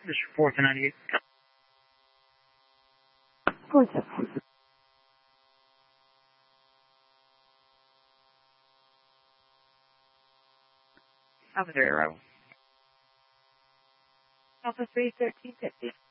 This is 498. Contact. Alpha 3 arrival. Alpha 3, 1350.